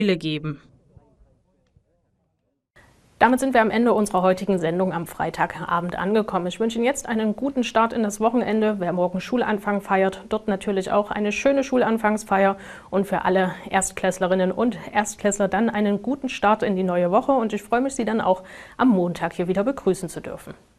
geben. Damit sind wir am Ende unserer heutigen Sendung am Freitagabend angekommen. Ich wünsche Ihnen jetzt einen guten Start in das Wochenende. Wer morgen Schulanfang feiert, dort natürlich auch eine schöne Schulanfangsfeier. Und für alle Erstklässlerinnen und Erstklässler dann einen guten Start in die neue Woche. Und ich freue mich, Sie dann auch am Montag hier wieder begrüßen zu dürfen.